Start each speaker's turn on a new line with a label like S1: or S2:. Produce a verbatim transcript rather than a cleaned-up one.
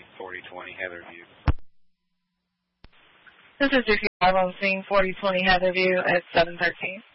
S1: forty twenty Heatherview.
S2: This is Dixie Live on scene forty twenty Heatherview at seven thirteen.